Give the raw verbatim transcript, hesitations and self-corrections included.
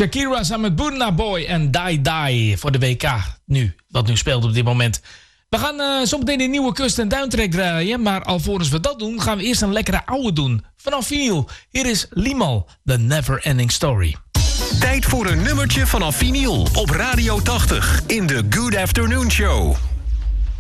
Shakira samen met Burna Boy en Die Die voor de W K. Nu, wat nu speelt op dit moment. We gaan uh, zo meteen een nieuwe kust- en duintrek draaien. Maar alvorens we dat doen, gaan we eerst een lekkere oude doen. Vanaf vinyl. Hier is Limahl, The Never Ending Story. Tijd voor een nummertje vanaf vinyl op Radio tachtig in de Good Afternoon Show.